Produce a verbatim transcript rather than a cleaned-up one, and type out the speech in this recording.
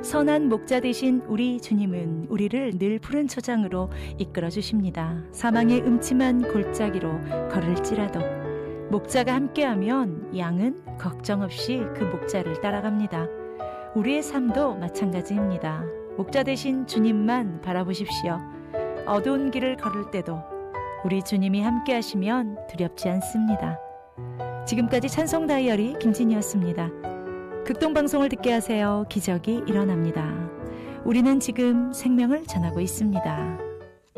선한 목자 되신 우리 주님은 우리를 늘 푸른 초장으로 이끌어 주십니다. 사망의 음침한 골짜기로 걸을지라도 목자가 함께하면 양은 걱정 없이 그 목자를 따라갑니다. 우리의 삶도 마찬가지입니다. 목자 되신 주님만 바라보십시오. 어두운 길을 걸을 때도 우리 주님이 함께하시면 두렵지 않습니다. 지금까지 찬송 다이어리 김진이었습니다. 극동방송을 듣게 하세요. 기적이 일어납니다. 우리는 지금 생명을 전하고 있습니다.